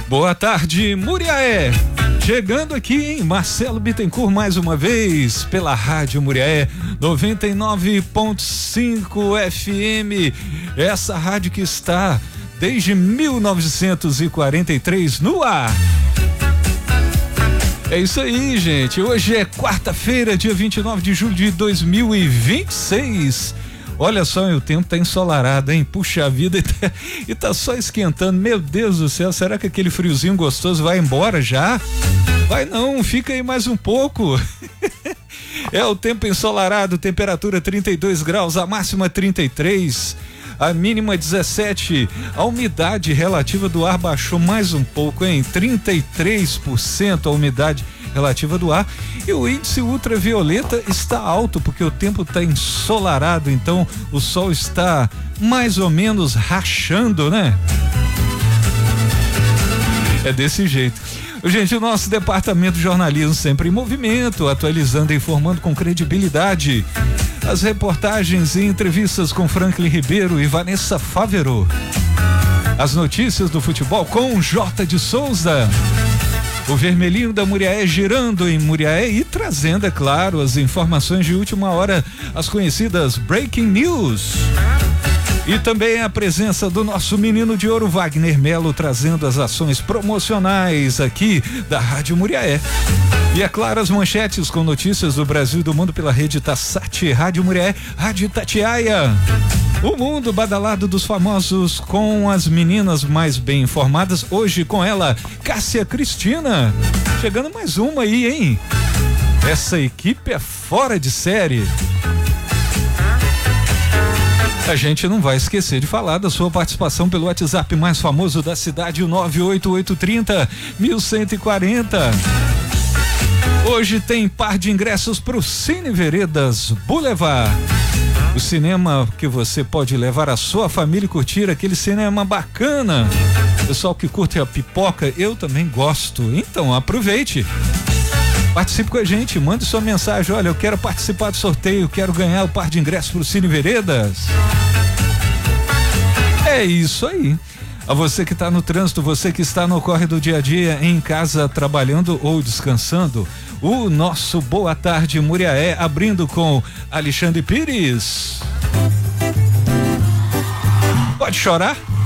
Boa tarde, Muriaé. Chegando aqui em Marcelo Bittencourt mais uma vez pela Rádio Muriaé 99.5 FM. Essa rádio que está desde 1943 no ar. É isso aí, gente. Hoje é quarta-feira, dia 29 de julho de 2026. Olha só, o tempo tá ensolarado, hein? Puxa vida, e tá só esquentando. Meu Deus do céu, será que aquele friozinho gostoso vai embora já? Vai não, fica aí mais um pouco. É o tempo ensolarado, temperatura 32 graus, a máxima 33, a mínima 17. A umidade relativa do ar baixou mais um pouco, hein? 33% a umidade relativa do ar, e o índice ultravioleta está alto porque o tempo está ensolarado, então o sol está mais ou menos rachando, né? É desse jeito. Gente, o nosso departamento de jornalismo sempre em movimento, atualizando e informando com credibilidade. As reportagens e entrevistas com Franklin Ribeiro e Vanessa Favero. As notícias do futebol com J. de Souza. O vermelhinho da Muriaé girando em Muriaé e trazendo, é claro, as informações de última hora, as conhecidas Breaking News. E também a presença do nosso menino de ouro Wagner Melo, trazendo as ações promocionais aqui da Rádio Muriaé. E é claro, as manchetes com notícias do Brasil e do mundo pela rede Tassati, Rádio Muriaé, Rádio Itatiaia. O mundo badalado dos famosos com as meninas mais bem informadas. Hoje com ela, Cássia Cristina. Chegando mais uma aí, hein? Essa equipe é fora de série. A gente não vai esquecer de falar da sua participação pelo WhatsApp mais famoso da cidade, o 98830-1140. Hoje tem par de ingressos para o Cine Veredas Boulevard. O cinema que você pode levar a sua família e curtir aquele cinema bacana. Pessoal que curte a pipoca, eu também gosto. Então aproveite. Participe com a gente, mande sua mensagem. Olha, eu quero participar do sorteio, quero ganhar o par de ingressos para o Cine Veredas. É isso aí. A você que está no trânsito, você que está no corre do dia a dia, em casa, trabalhando ou descansando, o nosso Boa Tarde Muriaé, abrindo com Alexandre Pires. Pode chorar?